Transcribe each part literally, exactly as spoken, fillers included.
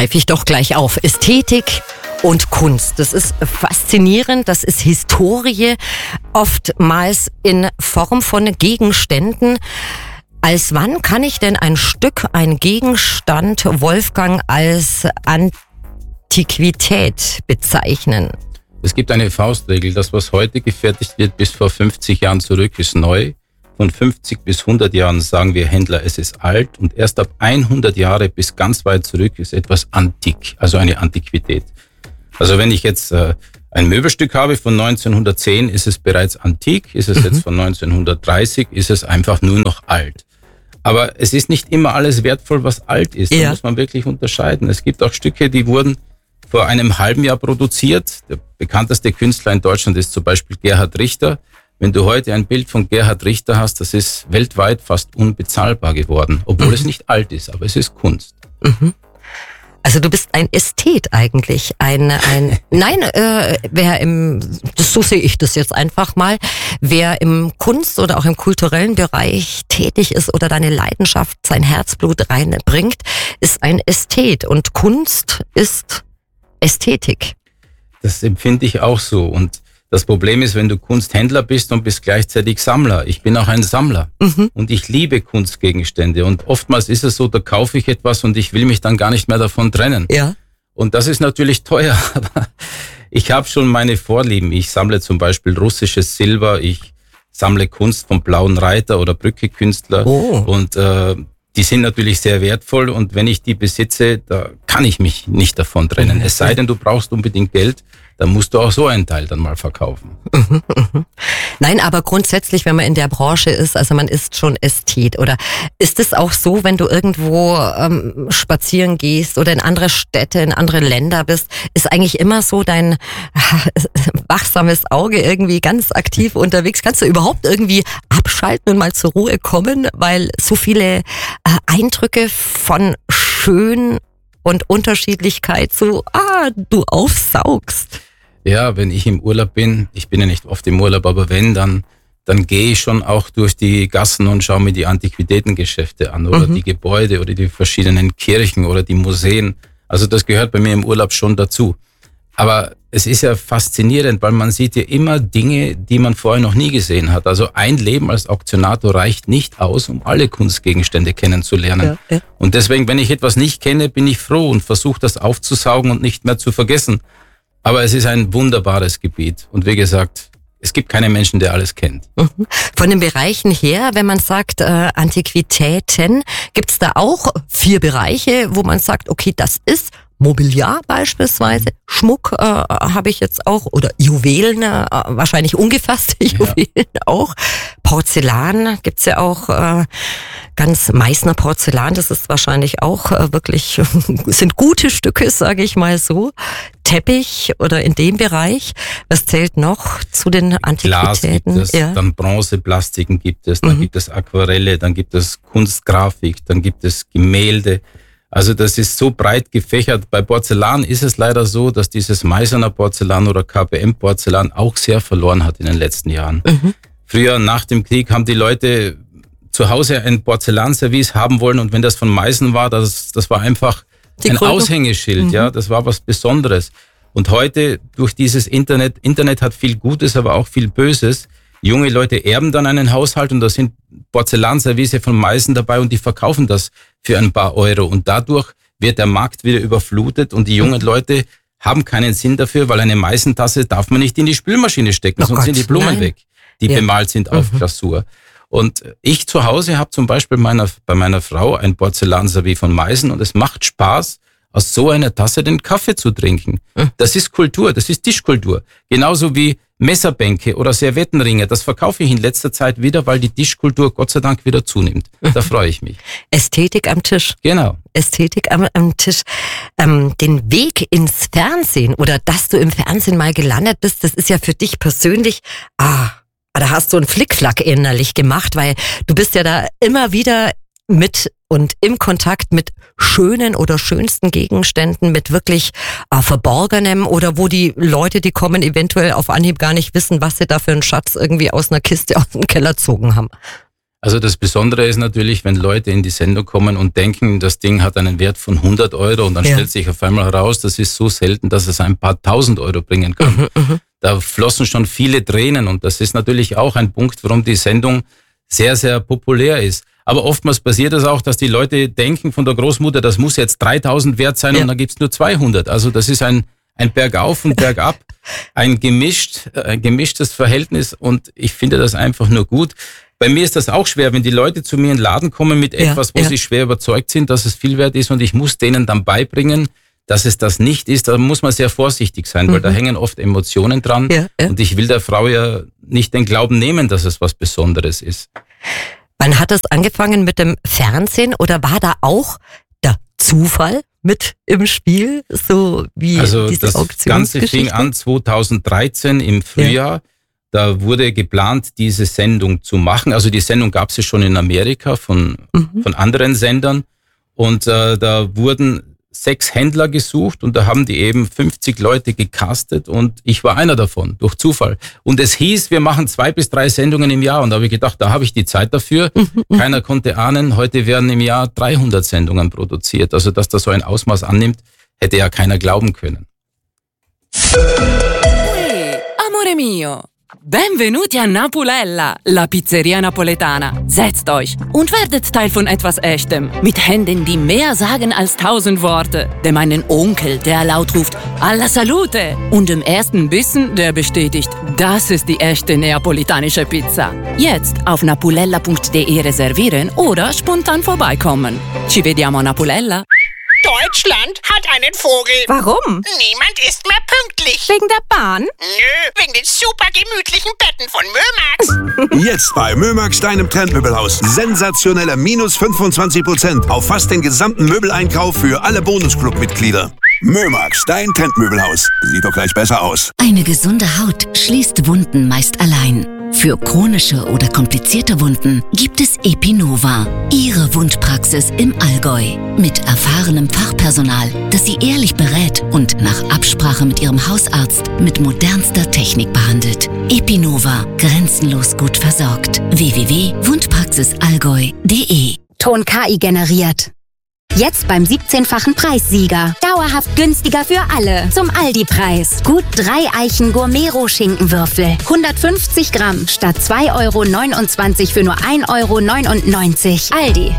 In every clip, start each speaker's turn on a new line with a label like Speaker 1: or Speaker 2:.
Speaker 1: greife ich doch gleich auf. Ästhetik und Kunst. Das ist faszinierend, das ist Historie, oftmals in Form von Gegenständen. Als wann kann ich denn ein Stück, ein Gegenstand, Wolfgang, als Antiquität bezeichnen?
Speaker 2: Es gibt eine Faustregel, das, was heute gefertigt wird, bis vor fünfzig Jahren zurück, ist neu. Von fünfzig bis hundert Jahren sagen wir Händler, es ist alt. Und erst ab hundert Jahre bis ganz weit zurück ist etwas antik, also eine Antiquität. Also wenn ich jetzt äh, ein Möbelstück habe von neunzehnhundertzehn, ist es bereits antik. Ist es mhm. jetzt von neunzehnhundertdreißig, ist es einfach nur noch alt. Aber es ist nicht immer alles wertvoll, was alt ist.
Speaker 1: Ja.
Speaker 2: Da muss man wirklich unterscheiden. Es gibt auch Stücke, die wurden vor einem halben Jahr produziert. Der bekannteste Künstler in Deutschland ist zum Beispiel Gerhard Richter. Wenn du heute ein Bild von Gerhard Richter hast, das ist weltweit fast unbezahlbar geworden, obwohl mhm. es nicht alt ist, aber es ist Kunst.
Speaker 1: Mhm. Also du bist ein Ästhet eigentlich, ein, ein nein, äh, wer im, das, so sehe ich das jetzt einfach mal, wer im Kunst- oder auch im kulturellen Bereich tätig ist oder deine Leidenschaft, sein Herzblut reinbringt, ist ein Ästhet und Kunst ist Ästhetik.
Speaker 2: Das empfinde ich auch so und das Problem ist, wenn du Kunsthändler bist und bist gleichzeitig Sammler. Ich bin auch ein Sammler mhm. und ich liebe Kunstgegenstände. Und oftmals ist es so, da kaufe ich etwas und ich will mich dann gar nicht mehr davon trennen.
Speaker 1: Ja. Und
Speaker 2: das ist natürlich teuer, aber ich habe schon meine Vorlieben. Ich sammle zum Beispiel russisches Silber, ich sammle Kunst vom Blauen Reiter oder Brücke-Künstler.
Speaker 1: Oh.
Speaker 2: Und äh, die sind natürlich sehr wertvoll und wenn ich die besitze, da kann ich mich nicht davon trennen. Mhm. Es sei denn, du brauchst unbedingt Geld. Dann musst du auch so einen Teil dann mal verkaufen.
Speaker 1: Mhm, mhm. Nein, aber grundsätzlich, wenn man in der Branche ist, also man ist schon Ästhet. Oder ist es auch so, wenn du irgendwo ähm, spazieren gehst oder in andere Städte, in andere Länder bist, ist eigentlich immer so dein äh, wachsames Auge irgendwie ganz aktiv unterwegs? Kannst du überhaupt irgendwie abschalten und mal zur Ruhe kommen, weil so viele äh, Eindrücke von schön und Unterschiedlichkeit so, ah, du aufsaugst?
Speaker 2: Ja, wenn ich im Urlaub bin, ich bin ja nicht oft im Urlaub, aber wenn, dann dann gehe ich schon auch durch die Gassen und schaue mir die Antiquitätengeschäfte an oder mhm. die Gebäude oder die verschiedenen Kirchen oder die Museen. Also das gehört bei mir im Urlaub schon dazu. Aber es ist ja faszinierend, weil man sieht ja immer Dinge, die man vorher noch nie gesehen hat. Also ein Leben als Auktionator reicht nicht aus, um alle Kunstgegenstände kennenzulernen. Ja, ja. Und deswegen, wenn ich etwas nicht kenne, bin ich froh und versuche das aufzusaugen und nicht mehr zu vergessen. Aber es ist ein wunderbares Gebiet. Und wie gesagt, es gibt keinen Menschen, der alles kennt.
Speaker 1: Von den Bereichen her, wenn man sagt äh, Antiquitäten, gibt es da auch vier Bereiche, wo man sagt, okay, das ist Mobiliar beispielsweise, Schmuck äh, habe ich jetzt auch, oder Juwelen, äh, wahrscheinlich ungefasste Juwelen ja. auch. Porzellan gibt's ja auch, äh, ganz Meißner Porzellan, das ist wahrscheinlich auch äh, wirklich, sind gute Stücke, sage ich mal so. Teppich oder in dem Bereich. Was zählt noch zu den Antiquitäten?
Speaker 2: Glas gibt es, ja. Dann Bronzeplastiken gibt es, dann mhm. gibt es Aquarelle, dann gibt es Kunstgrafik, dann gibt es Gemälde. Also das ist so breit gefächert. Bei Porzellan ist es leider so, dass dieses Meißner Porzellan oder K P M Porzellan auch sehr verloren hat in den letzten Jahren. Mhm. Früher, nach dem Krieg, haben die Leute zu Hause ein Porzellanservice haben wollen und wenn das von Meißen war, das, das war einfach die ein Gründe. Aushängeschild, mhm. ja, das war was Besonderes. Und heute durch dieses Internet, Internet hat viel Gutes, aber auch viel Böses. Junge Leute erben dann einen Haushalt und da sind Porzellanservice von Meißen dabei und die verkaufen das für ein paar Euro. Und dadurch wird der Markt wieder überflutet und die jungen Leute haben keinen Sinn dafür, weil eine Meißentasse darf man nicht in die Spülmaschine stecken, oh sonst Gott, sind die Blumen nein. weg, die ja. bemalt sind auf mhm. Glasur. Und ich zu Hause habe zum Beispiel meiner, bei meiner Frau ein Porzellanservice von Meißen und es macht Spaß, aus so einer Tasse den Kaffee zu trinken. Mhm. Das ist Kultur, das ist Tischkultur. Genauso wie Messerbänke oder Serviettenringe, das verkaufe ich in letzter Zeit wieder, weil die Tischkultur Gott sei Dank wieder zunimmt. Da freue ich mich.
Speaker 1: Ästhetik am Tisch.
Speaker 2: Genau.
Speaker 1: Ästhetik am, am Tisch. Ähm, den Weg ins Fernsehen oder dass du im Fernsehen mal gelandet bist, das ist ja für dich persönlich, ah, da hast du einen Flickflack innerlich gemacht, weil du bist ja da immer wieder mit und im Kontakt mit schönen oder schönsten Gegenständen, mit wirklich äh, Verborgenem oder wo die Leute, die kommen, eventuell auf Anhieb gar nicht wissen, was sie da für einen Schatz irgendwie aus einer Kiste aus dem Keller gezogen haben.
Speaker 2: Also das Besondere ist natürlich, wenn Leute in die Sendung kommen und denken, das Ding hat einen Wert von hundert Euro und dann ja. stellt sich auf einmal heraus, das ist so selten, dass es ein paar tausend Euro bringen kann. Mhm, da flossen schon viele Tränen und das ist natürlich auch ein Punkt, warum die Sendung sehr, sehr populär ist. Aber oftmals passiert es auch, dass die Leute denken von der Großmutter, das muss jetzt dreitausend wert sein ja. und dann gibt's nur zweihundert. Also das ist ein, ein Bergauf und Bergab, ein gemischt, ein gemischtes Verhältnis und ich finde das einfach nur gut. Bei mir ist das auch schwer, wenn die Leute zu mir in den Laden kommen mit etwas, ja, wo ja. sie schwer überzeugt sind, dass es viel wert ist und ich muss denen dann beibringen, dass es das nicht ist. Da muss man sehr vorsichtig sein, mhm. weil da hängen oft Emotionen dran ja, ja. und ich will der Frau ja nicht den Glauben nehmen, dass es was Besonderes ist.
Speaker 1: Wann hat es angefangen mit dem Fernsehen oder war da auch der Zufall mit im Spiel, so wie
Speaker 2: also
Speaker 1: diese
Speaker 2: das Ganze fing an zweitausenddreizehn im Frühjahr. Ja. Da wurde geplant, diese Sendung zu machen. Also die Sendung gab es ja schon in Amerika von, mhm. von anderen Sendern. Und äh, da wurden sechs Händler gesucht und da haben die eben fünfzig Leute gecastet und ich war einer davon, durch Zufall. Und es hieß, wir machen zwei bis drei Sendungen im Jahr. Und da habe ich gedacht, da habe ich die Zeit dafür. Mhm. Keiner konnte ahnen, heute werden im Jahr dreihundert Sendungen produziert. Also dass das so ein Ausmaß annimmt, hätte ja keiner glauben können.
Speaker 3: Hey, amore mio. Benvenuti a Napulella, la Pizzeria Napoletana. Setzt euch und werdet Teil von etwas Echtem. Mit Händen, die mehr sagen als tausend Worte. Dem einen Onkel, der laut ruft, alla salute. Und dem ersten Bissen, der bestätigt, das ist die echte neapolitanische Pizza. Jetzt auf napulella punkt de reservieren oder spontan vorbeikommen. Ci vediamo a Napulella.
Speaker 4: Deutschland hat einen Vogel.
Speaker 5: Warum?
Speaker 4: Niemand ist mehr pünktlich.
Speaker 5: Wegen der Bahn?
Speaker 4: Nö, wegen den super gemütlichen Betten von Mömax.
Speaker 6: Jetzt bei Mömax, deinem Trendmöbelhaus. Sensationelle minus fünfundzwanzig Prozent auf fast den gesamten Möbeleinkauf für alle Bonusclub-Mitglieder. Mömax, dein Trendmöbelhaus. Sieht doch gleich besser aus.
Speaker 7: Eine gesunde Haut schließt Wunden meist allein. Für chronische oder komplizierte Wunden gibt es Epinova, Ihre Wundpraxis im Allgäu. Mit erfahrenem Fachpersonal, das Sie ehrlich berät und nach Absprache mit Ihrem Hausarzt mit modernster Technik behandelt. Epinova, grenzenlos gut versorgt. w w w punkt wundpraxisallgäu punkt de
Speaker 8: Ton K I generiert. Jetzt beim siebzehnfachen Preissieger. Dauerhaft günstiger für alle. Zum Aldi-Preis. Gut drei Eichen Gourmet-Schinkenwürfel. hundertfünfzig Gramm statt zwei Euro neunundzwanzig für nur ein Euro neunundneunzig. Aldi.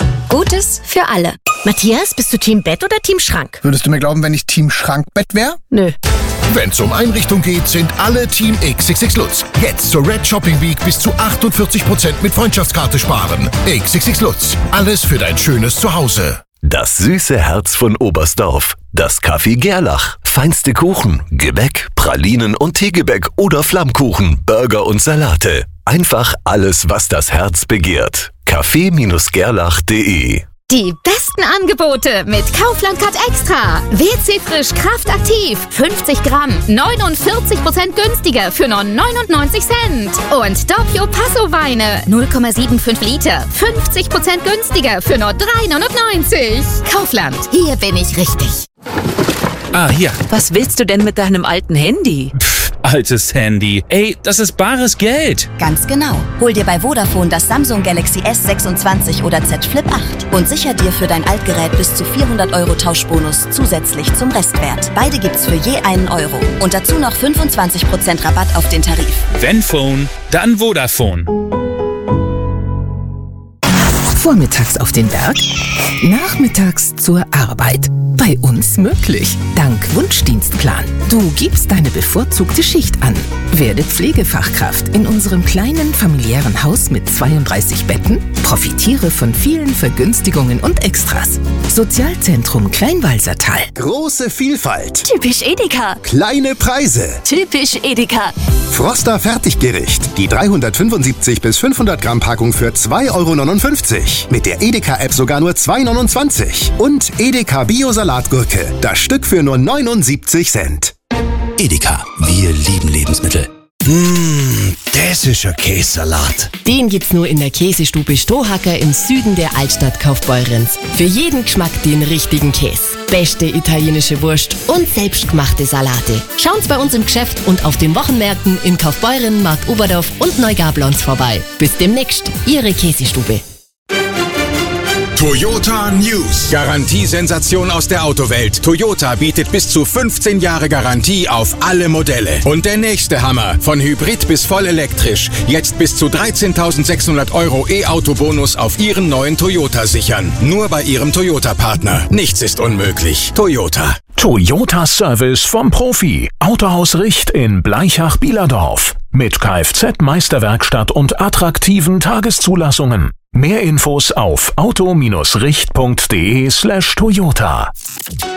Speaker 8: Gutes für alle.
Speaker 5: Matthias, bist du Team Bett oder Team Schrank?
Speaker 9: Würdest du mir glauben, wenn ich Team Schrankbett wäre?
Speaker 5: Nö.
Speaker 10: Wenn es um Einrichtung geht, sind alle Team X X X Lutz. Jetzt zur Red Shopping Week bis zu achtundvierzig Prozent mit Freundschaftskarte sparen. X X X Lutz. Alles für dein schönes Zuhause.
Speaker 11: Das süße Herz von Oberstdorf. Das Café Gerlach. Feinste Kuchen, Gebäck, Pralinen und Teegebäck oder Flammkuchen, Burger und Salate. Einfach alles, was das Herz begehrt. Café Gerlach punkt de
Speaker 8: Die besten Angebote mit Kaufland Cut Extra. W C Frisch Kraftaktiv. fünfzig Gramm. neunundvierzig Prozent günstiger für nur neunundneunzig Cent. Und Doppio Passo Weine. null Komma fünfundsiebzig Liter. fünfzig Prozent günstiger für nur drei neunundneunzig. Kaufland. Hier bin ich richtig.
Speaker 12: Ah, hier.
Speaker 5: Was willst du denn mit deinem alten Handy?
Speaker 12: Pff, altes Handy. Ey, das ist bares Geld.
Speaker 13: Ganz genau. Hol dir bei Vodafone das Samsung Galaxy S sechsundzwanzig oder Z Flip acht und sicher dir für dein Altgerät bis zu vierhundert Euro Tauschbonus zusätzlich zum Restwert. Beide gibt's für je einen Euro. Und dazu noch fünfundzwanzig Prozent Rabatt auf den Tarif.
Speaker 12: Wenn Phone, dann Vodafone.
Speaker 14: Vormittags auf den Berg, nachmittags zur Arbeit. Bei uns möglich. Dank Wunschdienstplan. Du gibst deine bevorzugte Schicht an. Werde Pflegefachkraft in unserem kleinen familiären Haus mit zweiunddreißig Betten. Profitiere von vielen Vergünstigungen und Extras. Sozialzentrum Kleinwalsertal.
Speaker 15: Große Vielfalt.
Speaker 16: Typisch Edeka.
Speaker 15: Kleine Preise.
Speaker 16: Typisch Edeka.
Speaker 15: Froster Fertiggericht. Die dreihundertfünfundsiebzig bis fünfhundert Gramm Packung für zwei Euro neunundfünfzig. Mit der Edeka-App sogar nur zwei Euro neunundzwanzig. Und Edeka Bio-Salatgurke. Das Stück für nur neunundsiebzig Cent.
Speaker 17: Edeka. Wir lieben Lebensmittel. Mmh, das ist ein Käsesalat.
Speaker 18: Den gibt's nur in der Käsestube Stohacker im Süden der Altstadt Kaufbeurens. Für jeden Geschmack den richtigen Käse. Beste italienische Wurst und selbstgemachte Salate. Schauen's bei uns im Geschäft und auf den Wochenmärkten in Kaufbeuren, Markt Oberdorf und Neugablons vorbei. Bis demnächst, Ihre Käsestube.
Speaker 19: Toyota News. Garantiesensation aus der Autowelt. Toyota bietet bis zu fünfzehn Jahre Garantie auf alle Modelle. Und der nächste Hammer. Von Hybrid bis voll elektrisch. Jetzt bis zu dreizehntausendsechshundert Euro E-Auto-Bonus auf Ihren neuen Toyota sichern. Nur bei Ihrem Toyota-Partner. Nichts ist unmöglich. Toyota.
Speaker 20: Toyota Service vom Profi. Autohaus Richt in Bleichach-Bielerdorf. Mit Kfz-Meisterwerkstatt und attraktiven Tageszulassungen. Mehr Infos auf auto-richt punkt de slash Toyota.